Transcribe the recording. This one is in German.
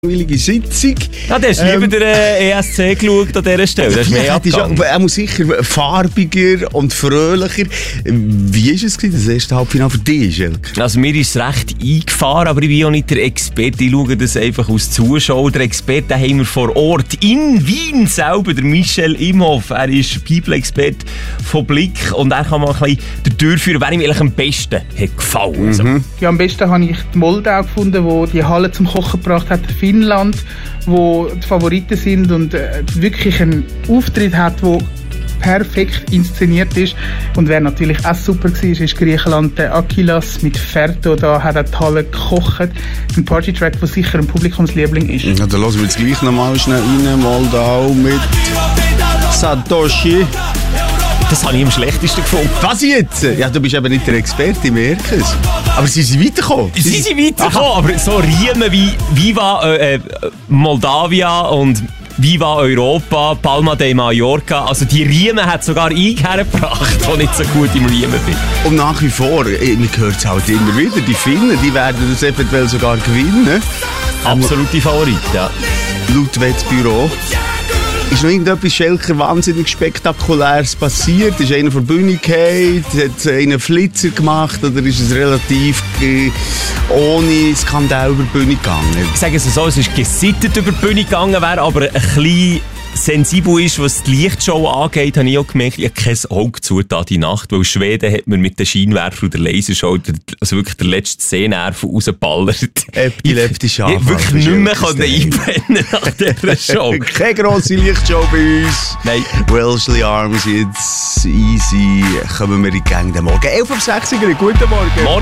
Sitzung. Ja, du hast lieber den ESC geschaut an dieser Stelle. Das ist mehr abgegangen. Er muss sicher farbiger und fröhlicher. Wie war es, das erste Halbfinale für dich, Schelker? Also mir ist es recht eingefahren, aber ich bin auch nicht der Experte. Ich schaue das einfach als Zuschauer. Der Experte haben wir vor Ort in Wien selber, der Michel Imhoff. Er ist People-Experte von Blick und er kann mal ein bisschen durchführen, wer ihm eigentlich am besten hat gefallen. Also. Ja, am besten habe ich die Moldau gefunden, die die Halle zum Kochen gebracht hat. Finnland, wo die Favoriten sind und wirklich einen Auftritt hat, der perfekt inszeniert ist. Und wer natürlich auch super war, ist Griechenland. Der Akilas mit Ferto, da hat er die Halle gekocht. Ein Partytrack, der sicher ein Publikumsliebling ist. Ja, dann hören wir jetzt gleich nochmal schnell rein. Moldau mit Satoshi. Das habe ich am schlechtesten gefunden. Was jetzt? Ja, du bist eben nicht der Experte, ich merke es. Aber sie sind weitergekommen. Sie sind weitergekommen, aber so Riemen wie Viva Moldavia und Viva Europa, Palma de Mallorca, also die Riemen hat sogar ich hergebracht, die nicht so gut im Riemen bin. Und nach wie vor, man hört es halt immer wieder, die Finnen, die werden das eventuell sogar gewinnen. Absolute Favorit, ja. Laut Wettbüro. Ist noch irgendetwas, Schelker, wahnsinnig Spektakuläres passiert? Ist einer von der Bühne gefallen? Hat einen Flitzer gemacht? Oder ist es relativ ohne Skandal über die Bühne gegangen? Ich sage es so, es ist gesittet über die Bühne gegangen, wer aber ein bisschen sensibel ist, was die Lichtshow angeht, habe ich auch gemerkt, ich habe kein Auge zu die Nacht, weil Schweden hat man mit den Scheinwerfern und der Lasershow also wirklich den letzten Sehnerv rausgeballert. Epileptische Anfall. Ich wirklich nicht mehr einpennen nach dieser Show. Keine grosse Lichtshow bei uns. Nein. Wellesley Arms jetzt easy. Kommen wir in die Gang. Morgen 11:06 Uhr. Guten Morgen.